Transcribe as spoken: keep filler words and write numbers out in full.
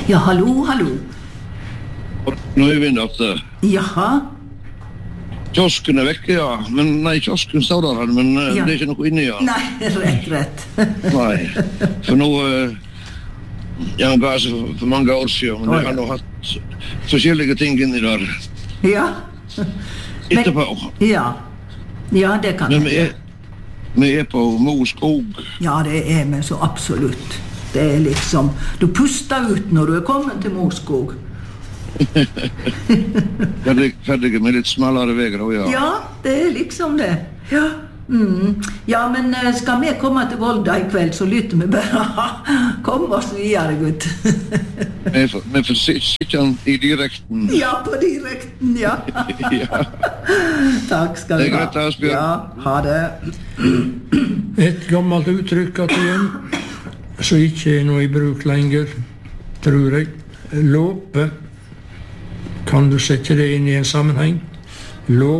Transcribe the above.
Ja, hallo, hallo. Nå er vi at uh, Jaha. kiosken er vekke, ja. Men nei, kiosken står der, men uh, Ja. det er ikke noe inni, ja. Nei, rett, rett. Nei, for nå, uh, jeg var så for mange år siden, men Å, jeg har ja. nå hatt forskjellige ting inni der Ja. etterpå. Ja. Ja, det kan Men vi jeg. er, vi er på Mo skog. Ja, det er vi så absolutt. Det er liksom, du puster ut når du er kommet til Moskog. Ferdig, ferdig med litt smalere veger, og ja. Ja, det er liksom det. Ja. Mm. Ja, men eh, skal vi komme til Volda i kveld, så lytter vi bare. Kom oss videre, gutt. Vi får, vi får si- sitte i direkten. Ja, på direkten, ja. Ja. Takk skal Det er du ha. greit, Asbjørn. Ja, ha det. Et gammelt uttrykk at igjen, som ikke er noe i bruk lenger, tror jeg. Låpe. Kan du sette det inn i en sammenheng? Låpe.